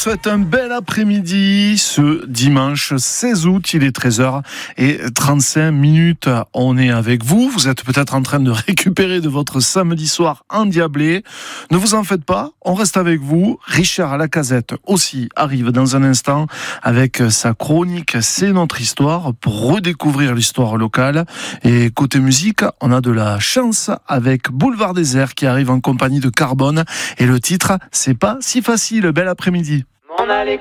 souhaite un bel après-midi ce dimanche 16 août, il est 13h35. On est avec vous, vous êtes peut-être en train de récupérer de votre samedi soir endiablé. Ne vous en faites pas, on reste avec vous. Richard Lacazette aussi arrive dans un instant avec sa chronique C'est notre histoire pour redécouvrir l'histoire locale. Et côté musique, on a de la chance avec Boulevard Désert qui arrive en compagnie de Carbone et le titre C'est pas si facile. Bel après-midi. On allait